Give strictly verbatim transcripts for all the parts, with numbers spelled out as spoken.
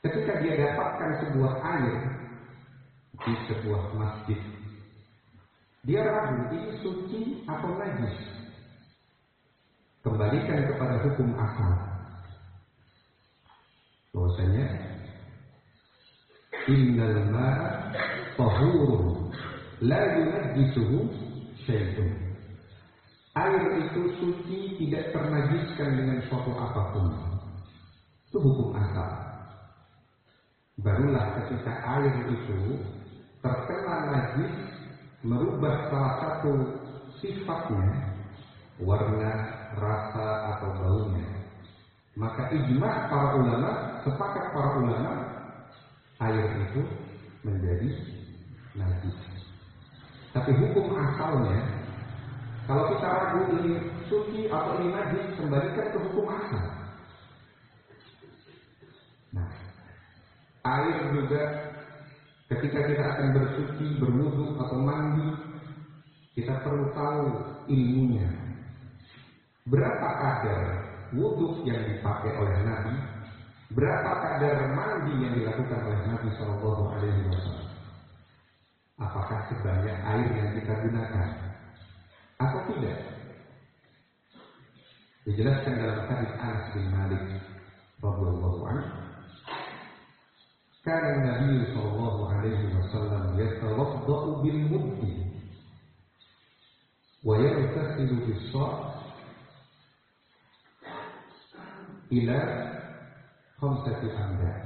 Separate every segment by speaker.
Speaker 1: Ketika dia dapatkan sebuah air di sebuah masjid, dia ragu ini suci atau najis. Kembalikan kepada hukum asal, bahwasanya innal ma'a tahurun la yunajjisuhu syai'un. Air itu suci, tidak ternajiskan dengan suatu apapun. Itu hukum asal. Barulah ketika air itu terkena najis, merubah salah satu sifatnya, warna, rasa atau baunya, maka ijma' para ulama, sepakat para ulama, air itu menjadi najis. Tapi hukum asalnya, kalau kita ragu ini suci atau ini najis, kembalikan ke hukum asal. Nah, air juga ketika kita akan bersuci, berwudu atau mandi, kita perlu tahu ilmunya. Berapa kadar wudu yang dipakai oleh Nabi? Berapa kadar mandi yang dilakukan oleh Nabi Shallallahu Alaihi Wasallam? Apakah sebanyak air yang kita gunakan atau tidak? Dijelaskan dalam hadis Anas bin Malik radhiyallahu anhu, kana Nabi sallallahu alaihi wasallam yatawaddau bil muddi wa yaghtasilu bis sa' ila khamsati amdad.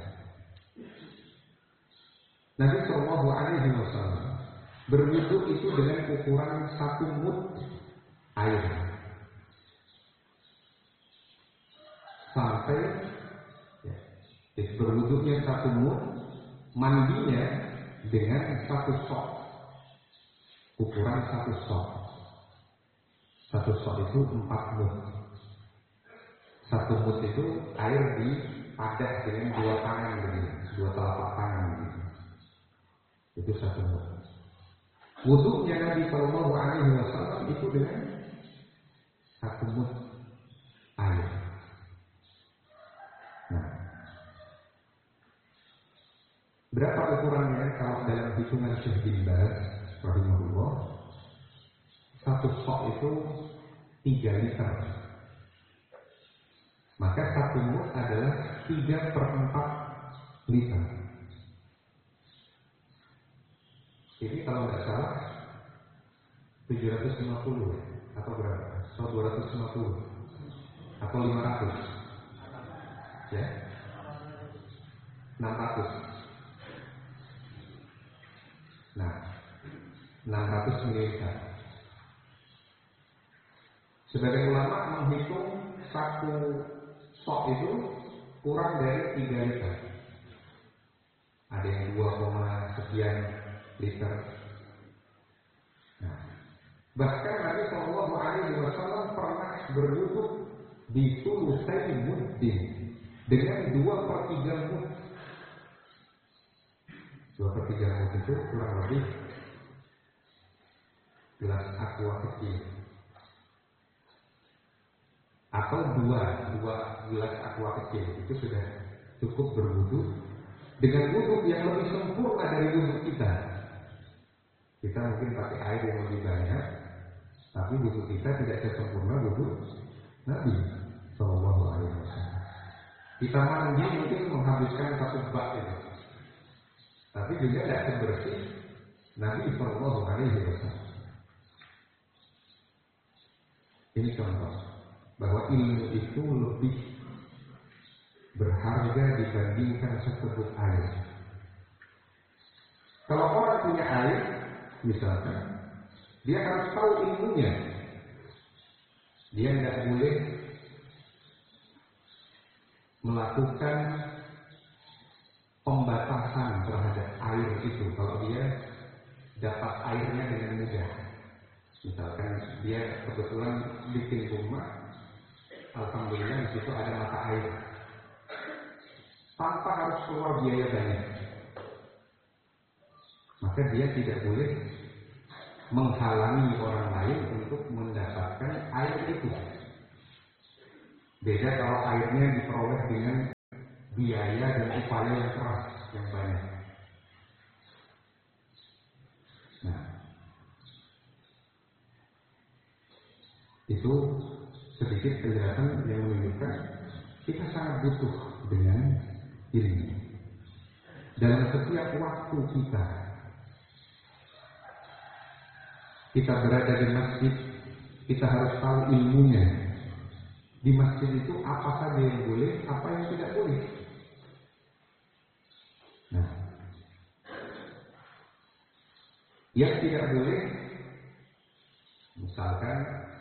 Speaker 1: Nabi sallallahu alaihi wasallam berwudu itu dengan ukuran satu mud air, sampai ya, berwudunya satu mud, mandinya dengan satu sok, ukuran satu sok. Satu sok itu empat mud. Satu mud itu air dipadah dengan dua tangan begini, dua telapak tangan begini. Itu satu mud. Wudunya Nabi Sallallahu Alaihi Wasallam itu dengan satu mud air. Nah, berapa ukurannya kalau dalam hitungan Syekh bin Baz rahimahullah? Satu sok itu tiga liter. Maka satu mud adalah tiga per empat liter. Ini kalau tidak salah tujuh ratus lima puluh atau berapa? Atau dua ratus lima puluh atau lima ratus? Ya, enam ratus. Nah, enam ratus mililiter. Sebagian ulama menghitung satu sok itu kurang dari tiga liter. Ada yang dua koma sekian liter. Nah, bahkan Nabi Sallallahu Alaihi Wasallam pernah berwudu di sulusai muddin dengan dua per tiga mud. Dua per tiga mud itu kurang lebih gelas aqua kecil, atau dua dua gelas aqua kecil itu sudah cukup berwudu dengan wudu yang lebih sempurna dari wudu kita. Kita mungkin pakai air yang lebih banyak, tapi wudu kita tidak sesempurna wudu Nabi Sallallahu Alaihi Wasallam. Kita mandi mungkin menghabiskan satu bak itu, tapi juga tidak sebersih Nabi Sallallahu Alaihi Wasallam. Ini contoh bahwa ilmu itu lebih berharga dibandingkan seteguk air. Kalau orang punya air, misalkan, dia harus tahu ilmunya. Dia tidak boleh melakukan pembatasan terhadap air itu kalau dia dapat airnya dengan mudah. Misalkan dia kebetulan bikin rumah, alhamdulillah di situ ada mata air, tanpa harus keluar biaya banyak, maka dia tidak boleh menghalangi orang lain untuk mendapatkan air itu. Beda kalau airnya diperoleh dengan biaya dan upaya yang keras yang banyak. Nah, itu sedikit penjelasan yang menunjukkan kita sangat butuh dengan ilmu. Dalam setiap waktu kita, kita berada di masjid, kita harus tahu ilmunya. Di masjid itu apa saja yang boleh, apa yang tidak boleh. Nah, yang tidak boleh, misalkan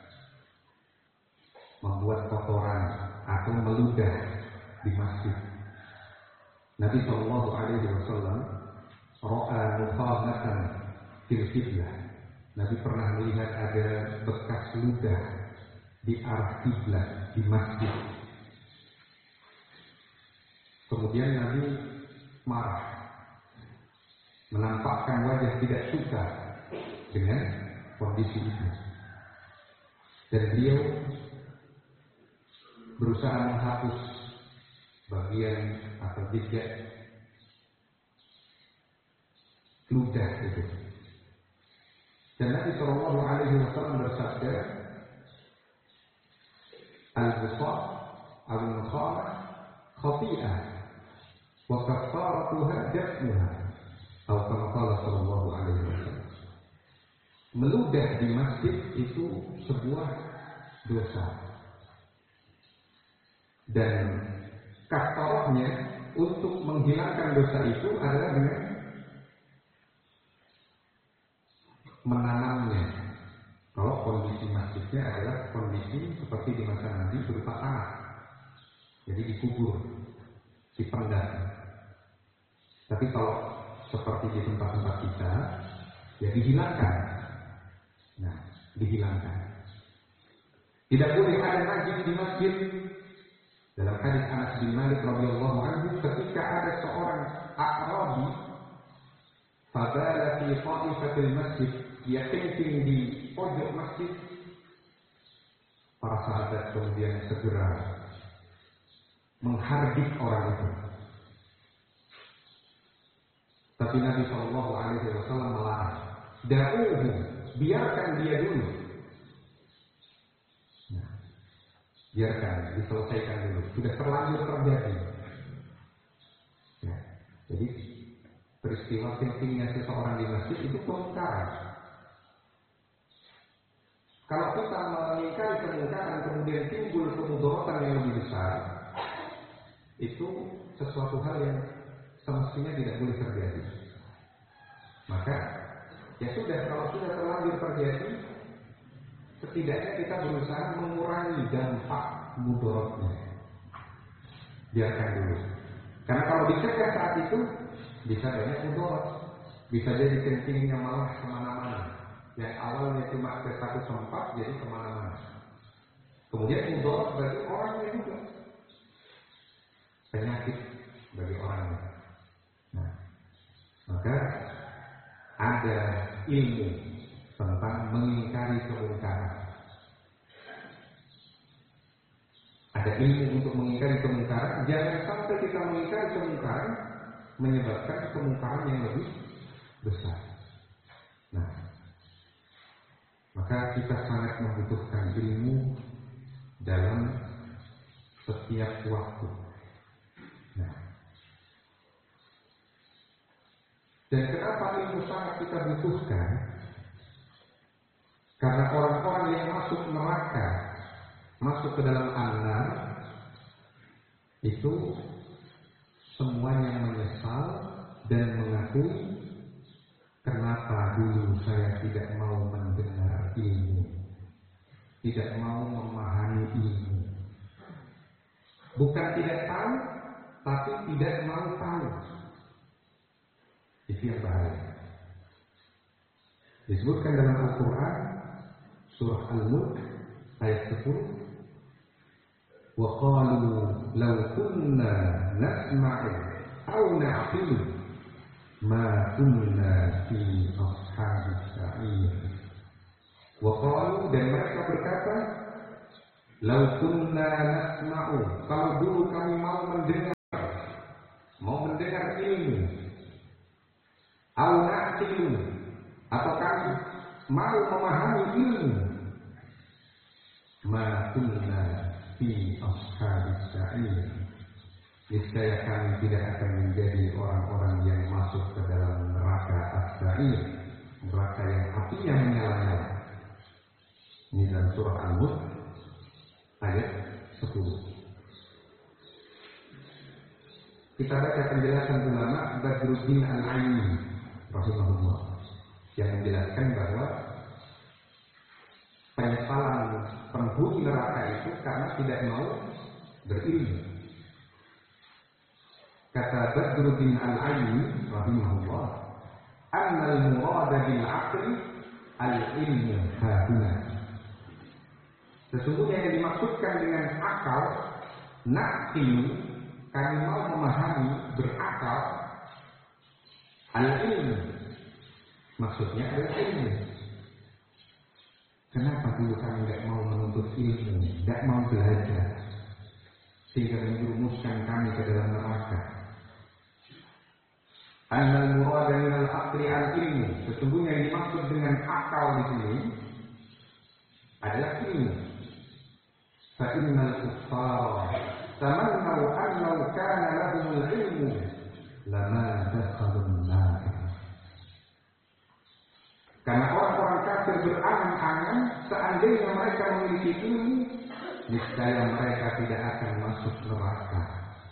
Speaker 1: membuat kotoran atau meludah di masjid. Nabi Shallallahu Alaihi Wasallam ro'a mukhamatan fil qiblah. Nabi pernah melihat ada bekas ludah di arah kiblat di masjid. Kemudian Nabi marah, menampakkan wajah tidak suka dengan kondisi itu. Dan beliau berusaha menghapus bagian atau jejak ludah itu. Dan Nabi Shallallahu Alaihi Wasallam bersabda, al-busaq al-mukhamah khati'ah wa kafaratuha dafnuha, atau kama qala Shallallahu Alaihi Wasallam. Meludah di masjid itu sebuah dosa, dan kafarahnya untuk menghilangkan dosa itu adalah dengan menanamnya. Kalau kondisi masjidnya adalah kondisi seperti di masa Nabi berupa tanah, jadi dikubur, dipendam. Tapi kalau seperti di tempat-tempat kita, ya dihilangkan. Nah, dihilangkan. Tidak boleh ada najis di masjid. Dalam hadis Anas bin Malik radhiyallahu anhu, ketika ada seorang A'rabi fabala fi ta'ifatil masjid, dia kencing di pojok masjid, para sahabat kemudian segera menghardik orang itu. Tapi Nabi Shallallahu Alaihi Wasallam melarang. Da'uhu, biarkan dia dulu. Nah, biarkan, diselesaikan dulu. Sudah terlanjur terjadi. Ya, jadi peristiwa kencingnya seseorang di masjid itu kemungkaran. Kalau kita mengingkari kemungkaran kemudian timbul kemudaratan yang lebih besar, itu sesuatu hal yang semestinya tidak boleh terjadi. Maka ya sudah, kalau sudah terlanjur terjadi, setidaknya kita berusaha mengurangi dampak mudaratnya. Biarkan dulu. Karena kalau dicegah saat itu bisa banyak mudarat. Bisa jadi kencingnya malah kemana-mana. Yang awalnya cuma ke satu tempat jadi kemana-mana. Kemudian mudarat bagi orangnya juga, penyakit bagi orangnya. Nah, maka ada ilmu tentang mengingkari kemungkaran. Ada ilmu untuk mengingkari kemungkaran. Jangan sampai kita mengingkari kemungkaran menyebabkan kemungkaran yang lebih besar. Nah, maka kita sangat membutuhkan ilmu dalam setiap waktu. Nah, dan kenapa ilmu sangat kita butuhkan? Karena orang-orang yang masuk neraka, masuk ke dalam an-nar, itu semuanya menyesal dan mengakui, kenapa dulu saya tidak mau mendengar ilmu, tidak mau memahami ilmu. Bukan tidak tahu, tapi tidak mau tahu. Itu yang bahaya. Disebutkan dalam Al-Quran surah Al-Mulk ayat sepuluh, wa qalu law kunna nasma'u aw na'qilu ma kunna fi ashabis sa'ir. Wa qalu, dan mereka berkata, law kunna nasma'u, kalau dulu kami mau mendengar ilmu, atau kami mau memahami ilmu, ma kunna fi ashabis sa'ir, niscaya kami tidak akan menjadi orang-orang yang masuk ke dalam neraka as-sa'ir, neraka yang apinya menyala-nyala. Ini dalam surah Al-Mulk ayat sepuluh. Kita baca penjelasan ulama Badruddin Al-Aini rahimahullah yang menjelaskan bahwa penyesalan penghuni neraka itu karena tidak mau berilmu. Kata Badruddin Al-Aini rahimahullah, "Annal murada bil 'aqli al-ilmu hahuna." Sesungguhnya yang dimaksudkan dengan akal, naqil, kami mau memahami, berakal, al-ilmu, maksudnya adalah ilmu. Kenapa dulu kami tidak mau menuntut ilmu, tidak mau belajar, sehingga menjerumuskan kami ke dalam neraka? Annal murada minal aqli al-ilmu, sesungguhnya yang dimaksud dengan akal di sini adalah ilmu. Fa innal kuffara tamannau annau kana lahumul ilmu lama dakhalun nar. Karena orang-orang kafir berangan-angan seandainya mereka memiliki ilmu, niscaya mereka tidak akan masuk neraka.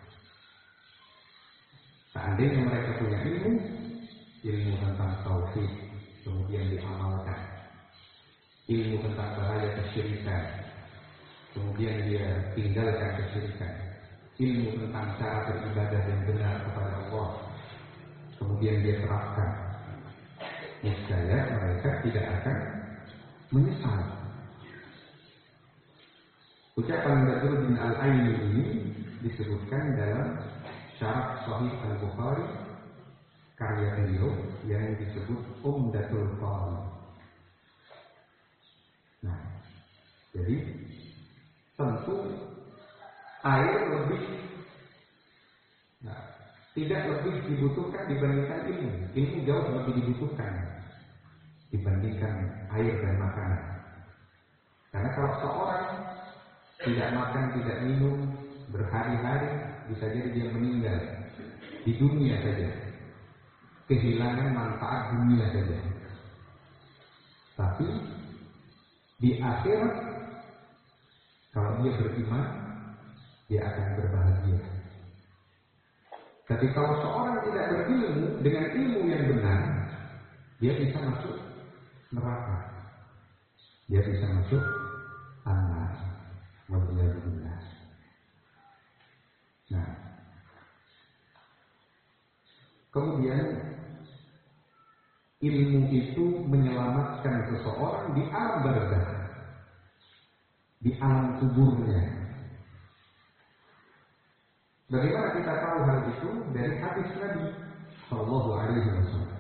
Speaker 1: Seandainya mereka punya ilmu, ilmu tentang tauhid, kemudian diamalkan, ilmu tentang bahaya kesyirikan, kemudian dia tinggalkan kesyirikan, ilmu tentang cara beribadah yang benar kepada Allah, kemudian dia terapkan, niscaya mereka tidak akan menyesal. Ucapan Badruddin Al-Aini ini disebutkan dalam Syarah Sahih Al-Bukhari karya beliau yang disebut Umdatul Qari. Nah, jadi tentu air lebih, nah, tidak lebih dibutuhkan dibandingkan ilmu. Ilmu jauh lebih dibutuhkan dibandingkan air dan makanan. Karena kalau seorang tidak makan, tidak minum berhari-hari, bisa jadi dia meninggal di dunia saja, kehilangan manfaat dunia saja. Tapi di akhirat, kalau dia beriman, dia akan berbahagia. Tapi kalau seorang tidak berilmu dengan ilmu yang benar, dia bisa masuk neraka, dia bisa masuk an-nar. Waliyadzubillah. Nah, kemudian ilmu itu menyelamatkan seseorang di alam barzakh, di alam kuburnya. Bagaimana kita tahu hal itu? Dari hadis Nabi Sallallahu Alaihi Wasallam.